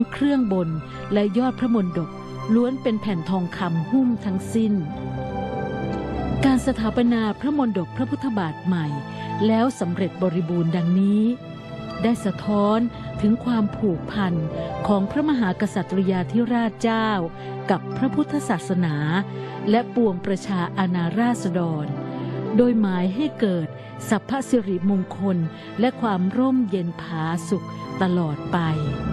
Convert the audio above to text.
เครื่องบนและยอดพระมณฑปล้วนเป็นแผ่นทองคำหุ้มทั้งสิ้นการสถาปนาพระมณฑปพระพุทธบาทใหม่แล้วสำเร็จบริบูรณ์ดังนี้ได้สะท้อนถึงความผูกพันของพระมหากษัตริยาธิราชเจ้ากับพระพุทธศาสนาและปวงประชาอาณาราษฎรโดยหมายให้เกิดสัพพสิริมงคลและความร่มเย็นผาสุขตลอดไป